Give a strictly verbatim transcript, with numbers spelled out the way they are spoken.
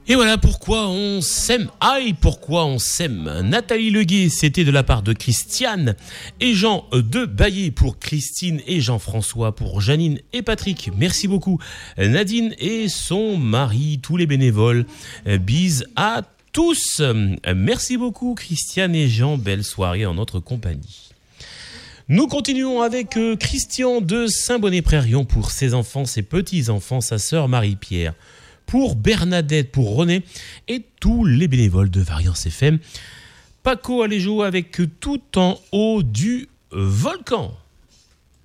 Et voilà pourquoi on s'aime. Aïe, pourquoi on s'aime. Nathalie Leguet, c'était de la part de Christiane et Jean de Baillet pour Christine et Jean-François, pour Janine et Patrick. Merci beaucoup. Nadine et son mari, tous les bénévoles. Bise à tous. Merci beaucoup Christiane et Jean. Belle soirée en notre compagnie. Nous continuons avec Christian de Saint-Bonnet-Prérion pour ses enfants, ses petits-enfants, sa sœur Marie-Pierre. Pour Bernadette, pour René et tous les bénévoles de Variance F M. Paco Aléjo avec Tout en haut du volcan.